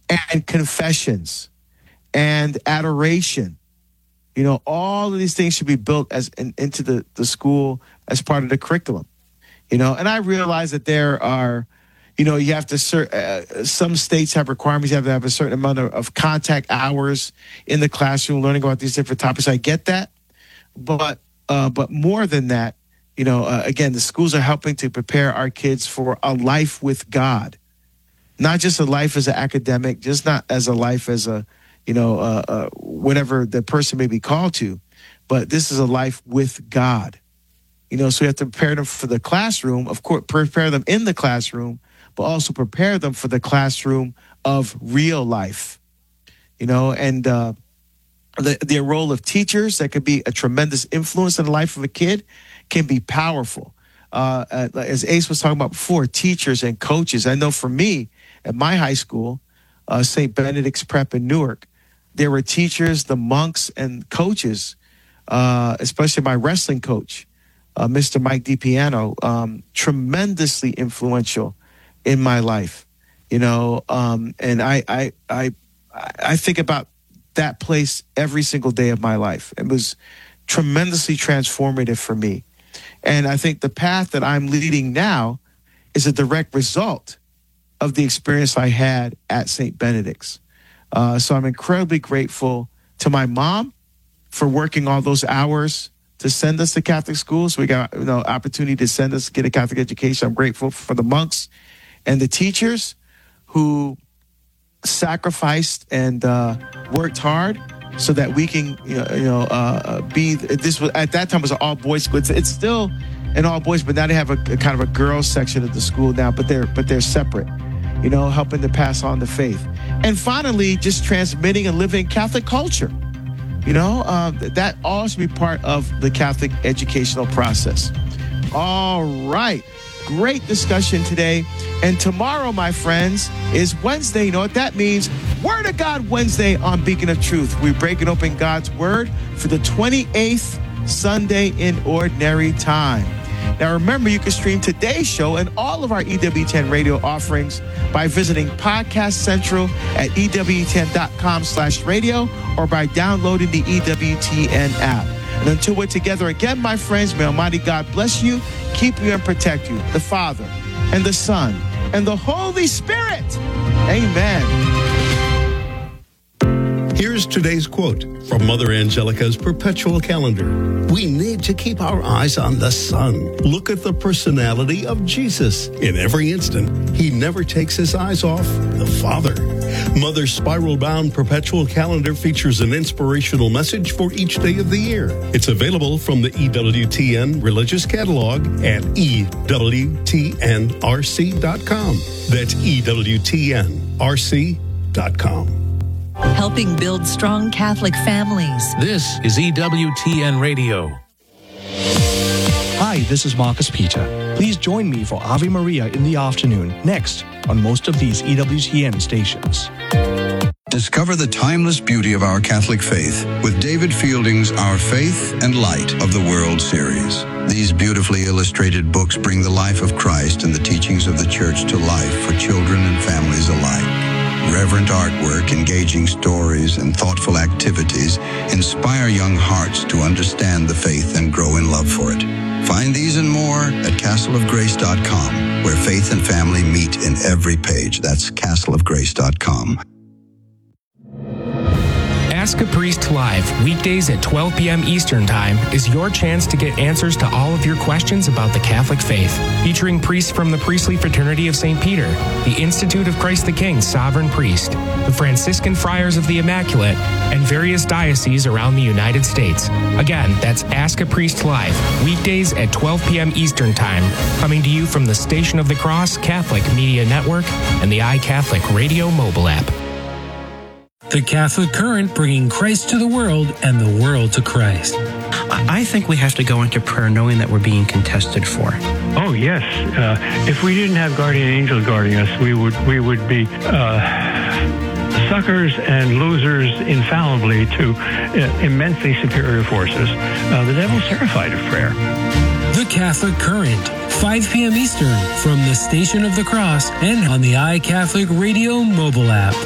and confessions and adoration. All of these things should be built into the school as part of the curriculum. And I realize that there are, you have to, some states have requirements. You have to have a certain amount of contact hours in the classroom, learning about these different topics. I get that. But more than that, again, the schools are helping to prepare our kids for a life with God, not just a life as an academic, just not as a life as a, whatever the person may be called to, but this is a life with God. So we have to prepare them for the classroom, of course, prepare them in the classroom, but also prepare them for the classroom of real life, and the role of teachers that could be a tremendous influence in the life of a kid can be powerful. As Ace was talking about before, teachers and coaches. I know for me, at my high school, St. Benedict's Prep in Newark, there were teachers, the monks, and coaches, especially my wrestling coach, Mr. Mike DiPiano, tremendously influential in my life, and I think about that place every single day of my life. It was tremendously transformative for me. And I think the path that I'm leading now is a direct result of the experience I had at St. Benedict's. So I'm incredibly grateful to my mom for working all those hours to send us to Catholic schools. So we got opportunity to send us, get a Catholic education. I'm grateful for the monks and the teachers who sacrificed and worked hard so that we can be. This was at that time was an all boys school. It's still an all boys, but now they have a kind of a girls section of the school now. But they're separate. Helping to pass on the faith, and finally, just transmitting and living Catholic culture. That all should be part of the Catholic educational process. All right. Great discussion today. And tomorrow, my friends, is Wednesday. You know what that means? Word of God Wednesday on Beacon of Truth. We're breaking open God's Word for the 28th Sunday in Ordinary Time. Now, remember, you can stream today's show and all of our EWTN radio offerings by visiting Podcast Central at EWTN.com/radio or by downloading the EWTN app. And until we're together again, my friends, may Almighty God bless you, keep you, and protect you, the Father and the Son and the Holy Spirit. Amen. Here's today's quote from Mother Angelica's perpetual calendar. We need to keep our eyes on the Son. Look at the personality of Jesus. In every instant, he never takes his eyes off the Father. Mother's spiral-bound perpetual calendar features an inspirational message for each day of the year. It's available from the EWTN Religious Catalog at EWTNRC.com. That's EWTNRC.com. Helping build strong Catholic families. This is EWTN Radio. Hi, this is Marcus Peter. Please join me for Ave Maria in the afternoon, next on most of these EWTN stations. Discover the timeless beauty of our Catholic faith with David Fielding's Our Faith and Light of the World series. These beautifully illustrated books bring the life of Christ and the teachings of the Church to life for children and families alike. Reverent artwork, engaging stories, and thoughtful activities inspire young hearts to understand the faith and grow in love for it. Find these and more at castleofgrace.com, where faith and family meet in every page. That's castleofgrace.com. Ask a Priest Live, weekdays at 12 p.m. Eastern Time, is your chance to get answers to all of your questions about the Catholic faith. Featuring priests from the Priestly Fraternity of St. Peter, the Institute of Christ the King Sovereign Priest, the Franciscan Friars of the Immaculate, and various dioceses around the United States. Again, that's Ask a Priest Live, weekdays at 12 p.m. Eastern Time, coming to you from the Station of the Cross Catholic Media Network and the iCatholic Radio mobile app. The Catholic Current, bringing Christ to the world and the world to Christ. I think we have to go into prayer knowing that we're being contested for. Oh, yes. If we didn't have guardian angels guarding us, we would be suckers and losers infallibly to immensely superior forces. The devil's terrified of prayer. The Catholic Current, 5 p.m. Eastern, from the Station of the Cross and on the iCatholic Radio mobile app.